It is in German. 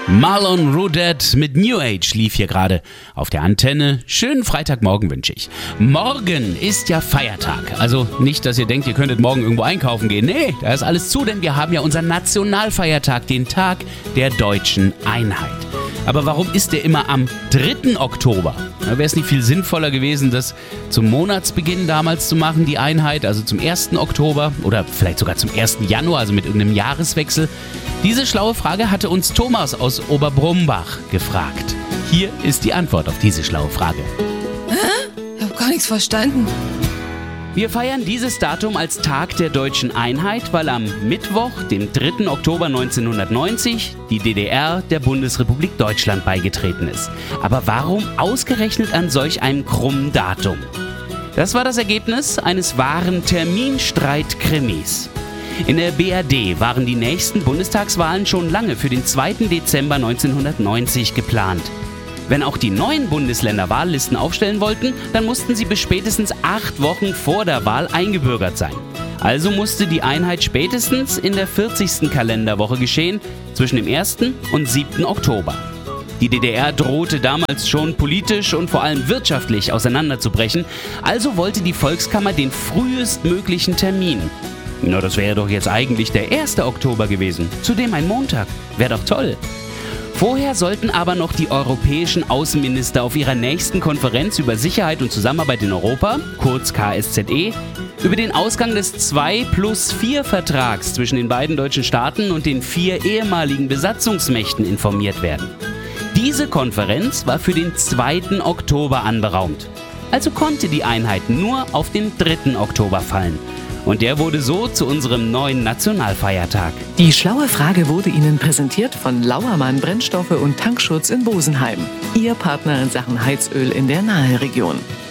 Marlon Rudet mit New Age lief hier gerade auf der Antenne. Schönen Freitagmorgen wünsche ich. Morgen ist ja Feiertag. Also nicht, dass ihr denkt, ihr könntet morgen irgendwo einkaufen gehen. Nee, da ist alles zu, denn wir haben ja unseren Nationalfeiertag, den Tag der deutschen Einheit. Aber warum ist der immer am 3. Oktober? Wäre es nicht viel sinnvoller gewesen, das zum Monatsbeginn damals zu machen, die Einheit, also zum 1. Oktober oder vielleicht sogar zum 1. Januar, also mit irgendeinem Jahreswechsel? Diese schlaue Frage hatte uns Thomas aus Oberbrumbach gefragt. Hier ist die Antwort auf diese schlaue Frage. Hä? Ich habe gar nichts verstanden. Wir feiern dieses Datum als Tag der deutschen Einheit, weil am Mittwoch, dem 3. Oktober 1990, die DDR der Bundesrepublik Deutschland beigetreten ist. Aber warum ausgerechnet an solch einem krummen Datum? Das war das Ergebnis eines wahren Terminstreit-Krimis. In der BRD waren die nächsten Bundestagswahlen schon lange für den 2. Dezember 1990 geplant. Wenn auch die neuen Bundesländer Wahllisten aufstellen wollten, dann mussten sie bis spätestens 8 Wochen vor der Wahl eingebürgert sein. Also musste die Einheit spätestens in der 40. Kalenderwoche geschehen, zwischen dem 1. und 7. Oktober. Die DDR drohte damals schon politisch und vor allem wirtschaftlich auseinanderzubrechen, also wollte die Volkskammer den frühestmöglichen Termin. Na, das wäre doch jetzt eigentlich der 1. Oktober gewesen, zudem ein Montag. Wäre doch toll. Vorher sollten aber noch die europäischen Außenminister auf ihrer nächsten Konferenz über Sicherheit und Zusammenarbeit in Europa, kurz KSZE, über den Ausgang des 2+4-Vertrags zwischen den beiden deutschen Staaten und den 4 ehemaligen Besatzungsmächten informiert werden. Diese Konferenz war für den 2. Oktober anberaumt. Also konnte die Einheit nur auf den 3. Oktober fallen. Und der wurde so zu unserem neuen Nationalfeiertag. Die schlaue Frage wurde Ihnen präsentiert von Lauermann Brennstoffe und Tankschutz in Bosenheim. Ihr Partner in Sachen Heizöl in der Naheregion.